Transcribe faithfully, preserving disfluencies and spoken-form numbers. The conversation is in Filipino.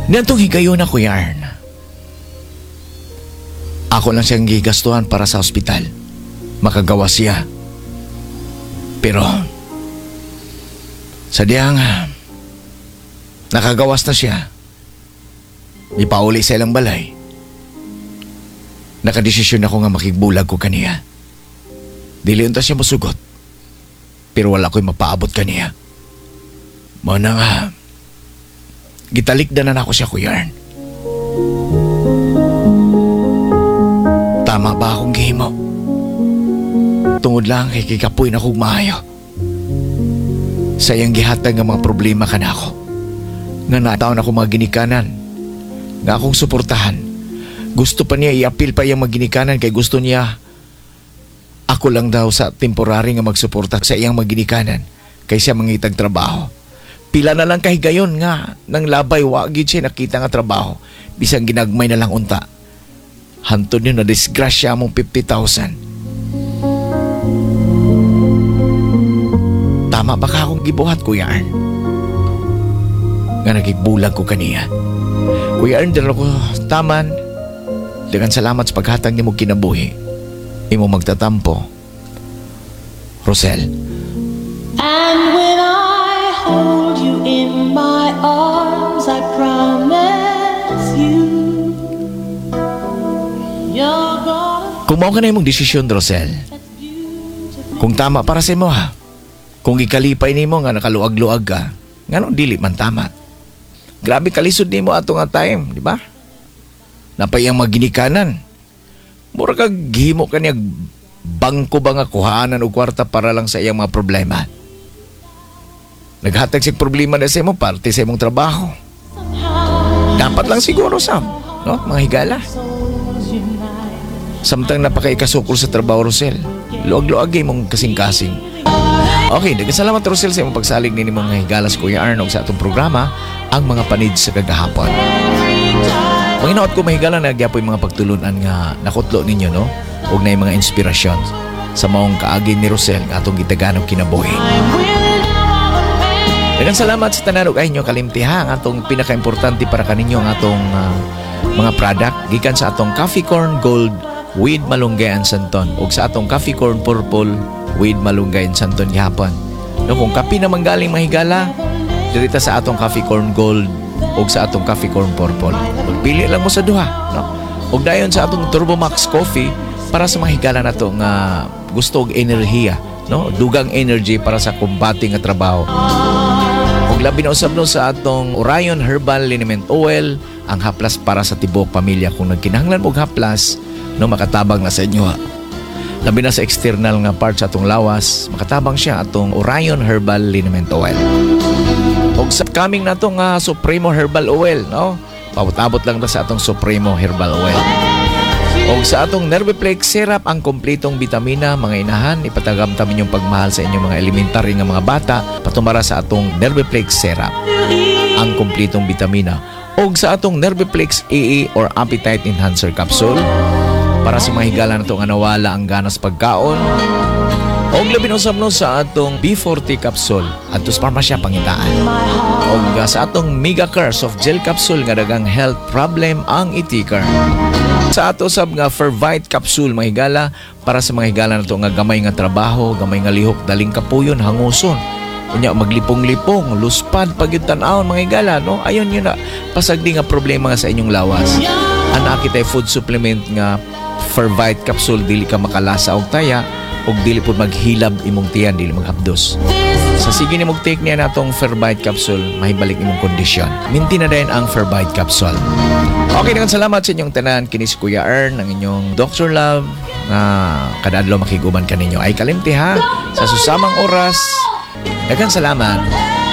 Nantong higayon na, Kuya Arn. Ako lang siyang gigastuhan para sa ospital. Makagawa siya. Pero, sadyang, nakagawas na siya. Ipauli sa ilang balay. Nakadesisyon ako nga makigbulag ko kaniya. Dili unta siya masugot. Pero wala ko'y mapaabot kaniya. Muna nga, gitalikdanan ako siya, Kuya Arn. Tama ba akong gihimo? Tungod lang kay kikapoy na kong maayo. Sayang gihatag nga mga problema ka na ako. Nga nataon ako mga ginikanan. Nga akong suportahan. Gusto pa niya i-appeal pa yung mga ginikanan kay gusto niya ako lang daw sa temporary nga magsuporta sa iyang mga ginikanan kay siya mangitag trabaho. Pila na lang kahigayon nga nang labay wagid siya nakita nga trabaho. Bisang ginagmay na lang unta. Hantod niyo na disgrasya mong fifty thousand. Tama ba ka akong gibuhat, Kuya Arn? Nga nagigbulag ko kaniya. Kuya Arn, dala ko taman. Dagan salamat sa paghatag niyo mo kinabuhi. Imo magtatampo. Rosel. And when I hold you in my arms, I promise you you're gonna. Kung mao ka na imong desisyon, Rosel. Kung tama para sa imo, ha? Kung ikalipay nimo nga nakaluag-luag ka, nganong dili man tama. Grabe kalisod nimo ato nga time, di ba? Napayang maginikanan. Mura kag gihimo ka niya bangko ba nga kuhaanan o kwarta para lang sa iyang mga problema. Naghatag sig problema na sa imo parte sa imong trabaho. Dapat lang siguro, Sam, no? Mga higala. Samtang napakaikasukol sa trabaho, Rosel. Luag-luag mong kasing-kasing. Okay, nagkasalamat, Rosel, sa imong pagsalig ni mga higala sa Kuya Arnog sa atong programa, ang mga panid sa kagahapon. Manginoot ko mahigala na nagyapoy mga pagtulunan nga nakutlo ninyo, no? Huwag na yung mga inspirasyon sa maong kaagin ni Rosel nga atong gitaganong kinabuhi. Daghang salamat sa tanan ug inyo kalimtiha ang atong pinaka-importante para kaninyo ang atong uh, mga product gikan sa atong Coffee Corn Gold with Malunggay and Santon ug sa atong Coffee Corn Purple with Malunggay and Santon gihapon. No, kung kape na manggaling mahigala, dirita sa atong Coffee Corn Gold ug sa atong Coffee Corn Purple. Pili lang mo sa duha, no? Ug dayon sa atong Turbo Max Coffee para sa mga higala nato nga gusto og enerhiya, no? Dugang energy para sa kumbati nga trabaho. Ug labi na usab no sa atong Orion Herbal Liniment Oil, ang haplas para sa tibuok pamilya. Kung nagkinahanglan mo og haplas, no, makatabang na sa inyo, ha. Labi na sa external nga part sa atong lawas, makatabang siya atong Orion Herbal Liniment Oil. Ug sa coming na to nga Supremo Herbal Oil, no? Pabot-abot lang na sa atong Supremo Herbal Oil. O sa atong Nerviplex Syrup, ang kompletong bitamina, mga inahan, ipatagam-tam inyong pagmahal sa inyong mga elementary nga mga bata, patumara sa atong Nerviplex Syrup, ang kompletong bitamina. O sa atong Nerviplex A A or Appetite Enhancer Capsule, para sa mga higala na ito nga nawala ang ganas pagkaon. O labing usab no sa atong B forty Capsule, adto sa parmasya pangitaan. O sa atong Megacare Soft Gel Capsule nga dagang health problem ang itikar. Sa ato sab nga Fervite Capsule mga higala para sa mga higala na ito nga gamay nga trabaho, gamay nga lihok, daling kapuyon, hanguson. Unya maglipong-lipong, luspad pagyud-tan-awon mga higala, no? Ayon yun na pasagdi nga problema nga sa inyong lawas. Ana kitay food supplement nga Fervite Capsule, dili ka makalasa og taya og dili pud maghilab imong tiyan, dili maghapdos. Sa sige ni mong take niya natong Fervite Capsule, mahibalik imong kondisyon. Minti na din ang Fervite Capsule. Okay, naman salamat sa inyong tanan. Kini si Kuya Ern, ang inyong Doctor Love, na kadadlaw makiguban kaninyo. Ay kalimti ha, sa susamang oras. Daghang salamat.